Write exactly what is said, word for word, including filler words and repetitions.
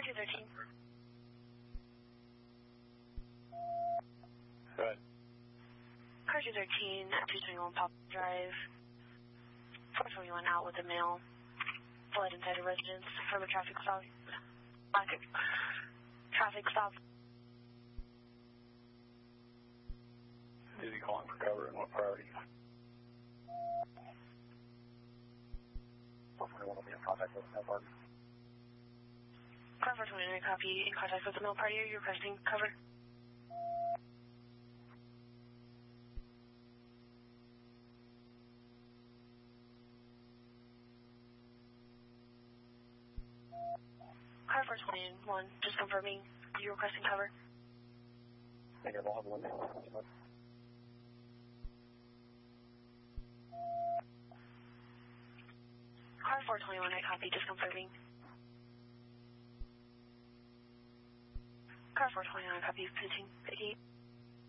two thirteen. Go ahead. Car two thirteen, two twenty-one Pop Drive. four twenty-one out with a male. Fled inside a residence from a traffic stop. Traffic stop. Is he calling for cover and what priority? four twenty-one will be in contact with no party. Car four twenty-nine, copy. In contact with the male party. Are you requesting cover? Car four twenty-one, just confirming. Are you requesting cover? I think I'll have one now. Car four twenty-one, I copy, just confirming. Car four twenty-nine, copy, pitching, fifty-eight.